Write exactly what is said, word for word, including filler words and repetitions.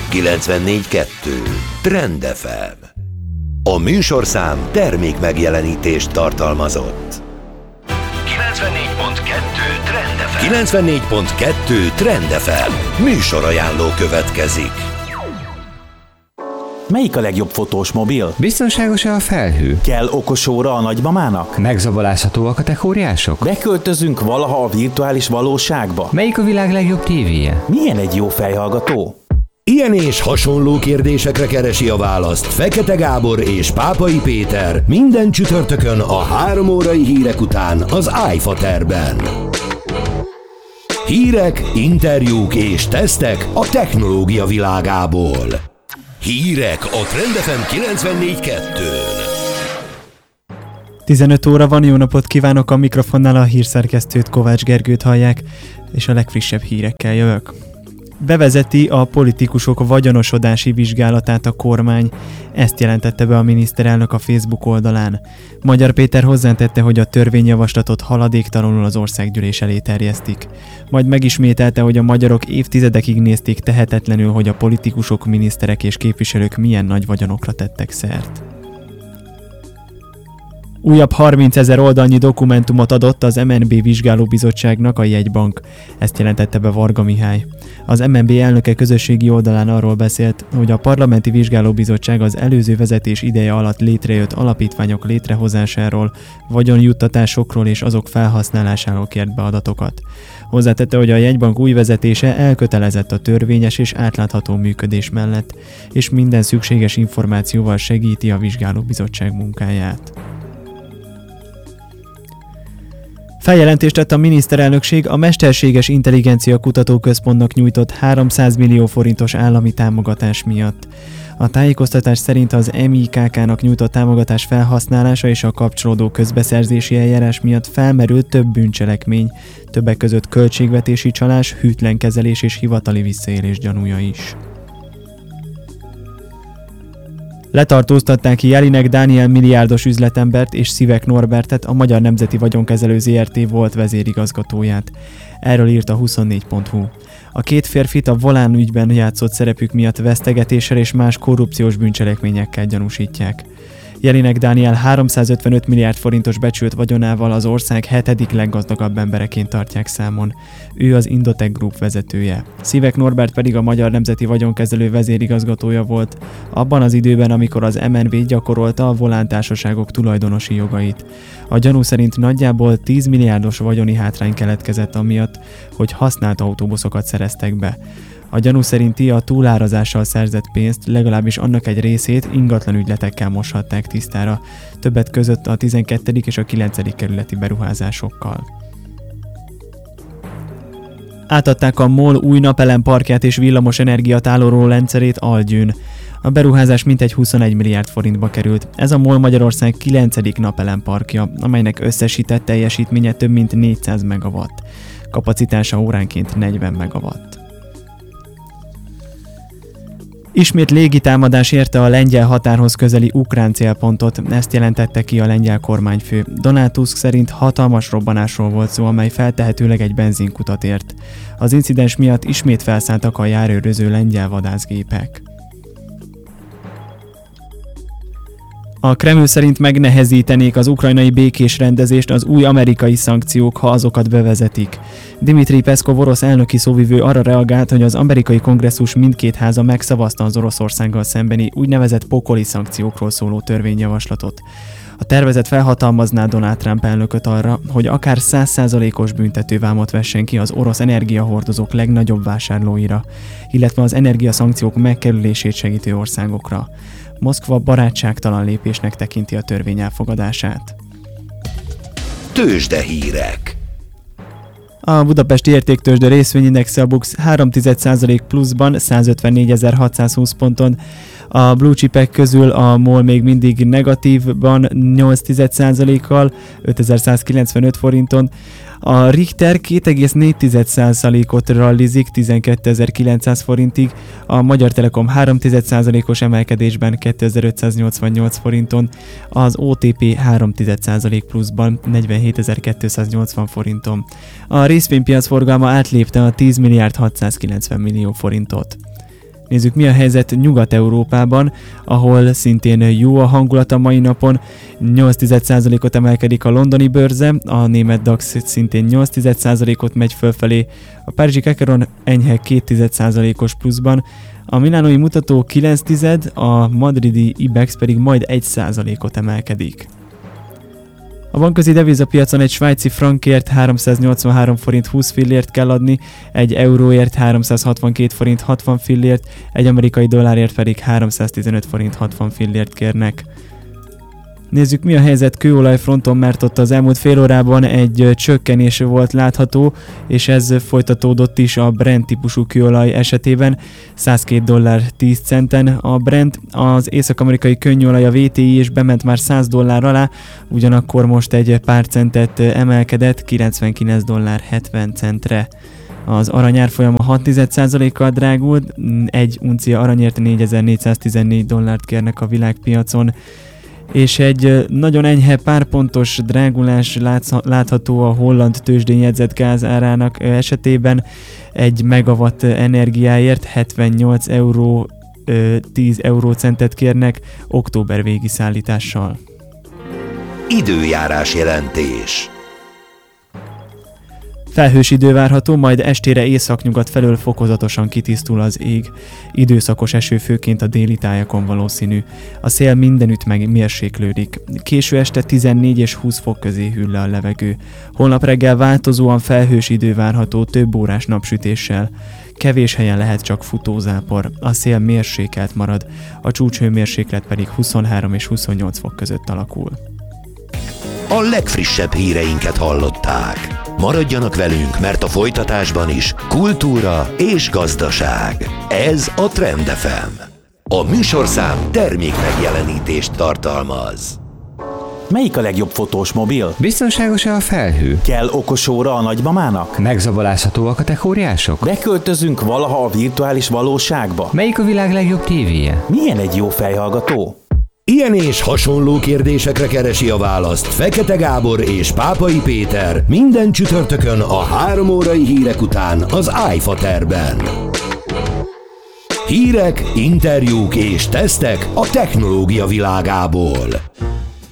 kilencvennégy kettő Trend ef em. A műsorszám termék megjelenítést tartalmazott. kilencvennégy pont kettő Trend ef em. kilencvennégy pont kettő Trend ef em. Műsorajánló következik. Melyik a legjobb fotós mobil? Biztonságos-e a felhő? Kell okos óra a nagymamának? Megzabolázhatóak a techóriások? Beköltözünk valaha a virtuális valóságba? Melyik a világ legjobb tévéje? Milyen egy jó fejhallgató? Ilyen és hasonló kérdésekre keresi a választ Fekete Gábor és Pápai Péter minden csütörtökön a három órai hírek után az iFaterben. Hírek, interjúk és tesztek a technológia világából. Hírek a Trend ef em kilencvennégy kettőn. tizenöt óra van, jó napot kívánok, a mikrofonnál a hírszerkesztőt, Kovács Gergőt hallják, és a legfrissebb hírekkel jövök. Bevezeti a politikusok vagyonosodási vizsgálatát a kormány, ezt jelentette be a miniszterelnök a Facebook oldalán. Magyar Péter hozzátette, hogy a törvényjavaslatot haladéktalanul az országgyűlés elé terjesztik. Majd megismételte, hogy a magyarok évtizedekig nézték tehetetlenül, hogy a politikusok, miniszterek és képviselők milyen nagy vagyonokra tettek szert. Újabb harmincezer oldalnyi dokumentumot adott az em en bé vizsgálóbizottságnak a jegybank, ezt jelentette be Varga Mihály. Az em en bé elnöke közösségi oldalán arról beszélt, hogy a parlamenti vizsgálóbizottság az előző vezetés ideje alatt létrejött alapítványok létrehozásáról, vagyonjuttatásokról és azok felhasználásáról kért be adatokat. Hozzátette, hogy a jegybank új vezetése elkötelezett a törvényes és átlátható működés mellett, és minden szükséges információval segíti a vizsgálóbizottság munkáját. Feljelentést tett a miniszterelnökség a Mesterséges Intelligencia Kutatóközpontnak nyújtott háromszáz millió forintos állami támogatás miatt. A tájékoztatás szerint az em i ká ká-nak nyújtott támogatás felhasználása és a kapcsolódó közbeszerzési eljárás miatt felmerült több bűncselekmény, többek között költségvetési csalás, hűtlen kezelés és hivatali visszaélés gyanúja is. Letartóztatták Jelinek Dániel milliárdos üzletembert és Szivek Norbertet, a Magyar Nemzeti Vagyonkezelő zé er té volt vezérigazgatóját. Erről írt a huszonnégy pont hu. A két férfit a Volán ügyben játszott szerepük miatt vesztegetéssel és más korrupciós bűncselekményekkel gyanúsítják. Jelinek Dániel háromszázötvenöt milliárd forintos becsült vagyonával az ország hetedik leggazdagabb embereként tartják számon. Ő az Indotech Group vezetője. Szivek Norbert pedig a Magyar Nemzeti Vagyonkezelő vezérigazgatója volt, abban az időben, amikor az em en vé gyakorolta a Volán társaságok tulajdonosi jogait. A gyanú szerint nagyjából tíz milliárdos vagyoni hátrány keletkezett amiatt, hogy használt autóbuszokat szereztek be. A gyanú szerinti a túlárazással szerzett pénzt, legalábbis annak egy részét ingatlan ügyletekkel moshatták tisztára, többet között a tizenkettedik és a kilencedik kerületi beruházásokkal. Átadták a MOL új napelem-parkját és villamos energiatálóró rendszerét Algyőn. A beruházás mintegy huszonegy milliárd forintba került. Ez a MOL Magyarország kilencedik napelem-parkja, amelynek összesített teljesítménye több mint négyszáz megawatt. Kapacitása óránként negyven megawatt. Ismét légitámadás érte a lengyel határhoz közeli ukrán célpontot, ezt jelentette ki a lengyel kormányfő. Donald Tusk szerint hatalmas robbanásról volt szó, amely feltehetőleg egy benzinkutat ért. Az incidens miatt ismét felszálltak a járőröző lengyel vadászgépek. A Kreml szerint megnehezítenék az ukrajnai békés rendezést az új amerikai szankciók, ha azokat bevezetik. Dmitry Peszkov orosz elnöki szóvivő arra reagált, hogy az amerikai kongresszus mindkét háza megszavazta az Oroszországgal szembeni úgynevezett pokoli szankciókról szóló törvényjavaslatot. A tervezet felhatalmazná Donald Trump elnököt arra, hogy akár száz százalékos büntetővámot vessen ki az orosz energiahordozók legnagyobb vásárlóira, illetve az energiaszankciók megkerülését segítő országokra. Moszkva barátságtalan lépésnek tekinti a törvény elfogadását. Tőzsdehírek. A budapesti értéktőzsde részvényindexe a BUX három egész egy százalék pluszban százötvennégyezer-hatszázhúsz ponton, a blue chipek közül a MOL még mindig negatívban nyolc egész egy százalékkal ötezer-százkilencvenöt forinton, a Richter két egész négy százalékot rallizik tizenkétezer-kilencszáz forintig, a Magyar Telekom három egész egy százalékos emelkedésben kétezer-ötszáznyolcvannyolc forinton, az o té pé három egész egy százalék pluszban negyvenhétezer-kétszáznyolcvan forinton. A részvénypiac forgalma átlépte a tíz milliárd hatszázkilencven millió forintot. Nézzük, mi a helyzet Nyugat-Európában, ahol szintén jó a hangulat a mai napon. nyolc százalékot emelkedik a londoni bőrze, a német DAX szintén nyolc százalékot megy fölfelé, a párizsi Kekeron enyhe két százalékos pluszban, a milánói mutató kilenc tized, a madridi IBEX pedig majd egy százalékot emelkedik. A bankközi devizapiacon egy svájci frankért háromszáznyolcvanhárom forint húsz fillért kell adni, egy euróért háromszázhatvankét forint hatvan fillért, egy amerikai dollárért pedig háromszáztizenöt forint hatvan fillért kérnek. Nézzük, mi a helyzet kőolajfronton, mert ott az elmúlt fél órában egy csökkenés volt látható, és ez folytatódott is a Brent típusú kőolaj esetében, száz két dollár tíz centen a Brent, az észak-amerikai könnyolaj a vé té i is bement már száz dollár alá, ugyanakkor most egy pár centet emelkedett kilencvenkilenc dollár hetven centre. Az arany árfolyama hat százalékkal drágult, egy uncia aranyért négyezer-négyszáztizennégy dollárt kérnek a világpiacon, és egy nagyon enyhe párpontos drágulás látható a holland tőzsdén jegyzett gáz árának esetében, egy megawatt energiáért hetvennyolc euró tíz eurócentet kérnek október végi szállítással. Időjárás jelentés. Felhős idő várható, majd estére északnyugat felől fokozatosan kitisztul az ég. Időszakos eső főként a déli tájakon valószínű. A szél mindenütt megmérséklődik. Késő este tizennégy és húsz fok közé hűl le a levegő. Holnap reggel változóan felhős idő várható több órás napsütéssel. Kevés helyen lehet csak futózápor. A szél mérsékelt marad, a csúcshőmérséklet pedig huszonhárom és huszonnyolc fok között alakul. A legfrissebb híreinket hallották. Maradjanak velünk, mert a folytatásban is kultúra és gazdaság. Ez a Trend ef em. A műsorszám termék megjelenítést tartalmaz. Melyik a legjobb fotós mobil? Biztonságos-e a felhő? Kell okos óra a nagymamának? Megzabolázhatóak a techóriások? Beköltözünk valaha a virtuális valóságba? Melyik a világ legjobb tévéje? Milyen egy jó fejhallgató? Ilyen és hasonló kérdésekre keresi a választ Fekete Gábor és Pápai Péter minden csütörtökön a három órai hírek után az iFaterben. Hírek, interjúk és tesztek a technológia világából.